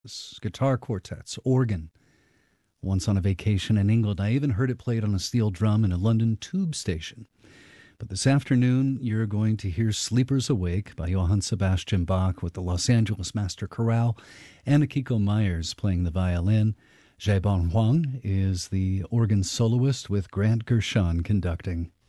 guitar quartets, organ. Once on a vacation in England, I even heard it played on a steel drum in a London tube station. But this afternoon, you're going to hear Sleepers Awake by Johann Sebastian Bach with the Los Angeles Master Chorale and Akiko Myers playing the violin. Jaebon Huang is the organ soloist with Grant Gershon conducting.